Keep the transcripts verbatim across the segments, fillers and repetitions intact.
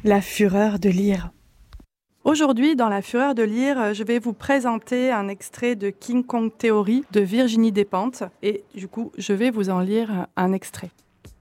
La fureur de lire. Aujourd'hui, dans La fureur de lire, je vais vous présenter un extrait de King Kong Theory de Virginie Despentes. Et du coup, je vais vous en lire un extrait.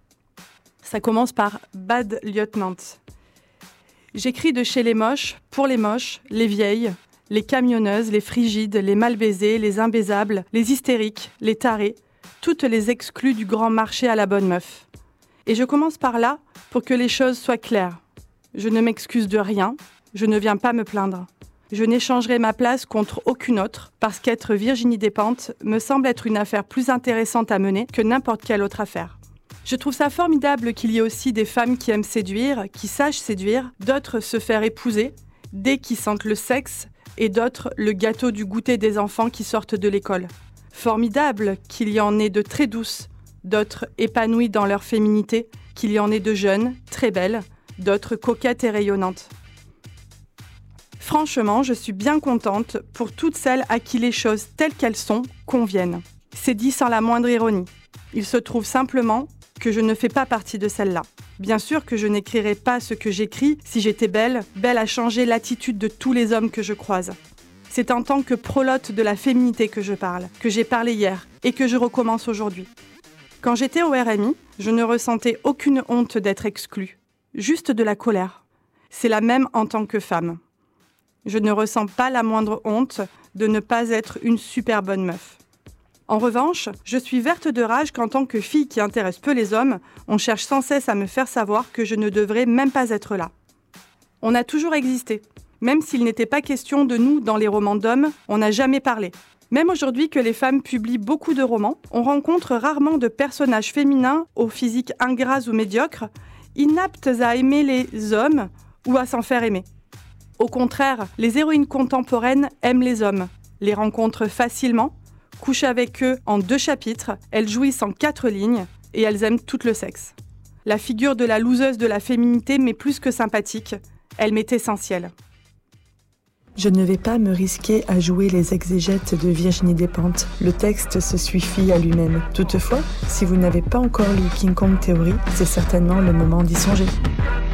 Ça commence par Bad Lieutenant. J'écris de chez les moches, pour les moches, les vieilles, les camionneuses, les frigides, les mal baisées, les imbaisables, les hystériques, les tarés, toutes les exclues du grand marché à la bonne meuf. Et je commence par là pour que les choses soient claires. Je ne m'excuse de rien, je ne viens pas me plaindre. Je n'échangerai ma place contre aucune autre parce qu'être Virginie Despentes me semble être une affaire plus intéressante à mener que n'importe quelle autre affaire. Je trouve ça formidable qu'il y ait aussi des femmes qui aiment séduire, qui sachent séduire, d'autres se faire épouser, des qui sentent le sexe et d'autres le gâteau du goûter des enfants qui sortent de l'école. Formidable qu'il y en ait de très douces, d'autres épanouies dans leur féminité, qu'il y en ait de jeunes, très belles, d'autres coquettes et rayonnantes. Franchement, je suis bien contente pour toutes celles à qui les choses telles qu'elles sont conviennent. C'est dit sans la moindre ironie. Il se trouve simplement que je ne fais pas partie de celles-là. Bien sûr que je n'écrirais pas ce que j'écris si j'étais belle, belle à changer l'attitude de tous les hommes que je croise. C'est en tant que prolote de la féminité que je parle, que j'ai parlé hier et que je recommence aujourd'hui. Quand j'étais au R M I, je ne ressentais aucune honte d'être exclue, juste de la colère. C'est la même en tant que femme. Je ne ressens pas la moindre honte de ne pas être une super bonne meuf. En revanche, je suis verte de rage qu'en tant que fille qui intéresse peu les hommes, on cherche sans cesse à me faire savoir que je ne devrais même pas être là. On a toujours existé. Même s'il n'était pas question de nous dans les romans d'hommes, on n'a jamais parlé. Même aujourd'hui que les femmes publient beaucoup de romans, on rencontre rarement de personnages féminins au physique ingras ou médiocre, inaptes à aimer les hommes ou à s'en faire aimer. Au contraire, les héroïnes contemporaines aiment les hommes, les rencontrent facilement, couchent avec eux en deux chapitres, elles jouissent en quatre lignes et elles aiment tout le sexe. La figure de la loseuse de la féminité m'est plus que sympathique, elle m'est essentielle. Je ne vais pas me risquer à jouer les exégètes de Virginie Despentes. Le texte se suffit à lui-même. Toutefois, si vous n'avez pas encore lu King Kong Theory, c'est certainement le moment d'y songer.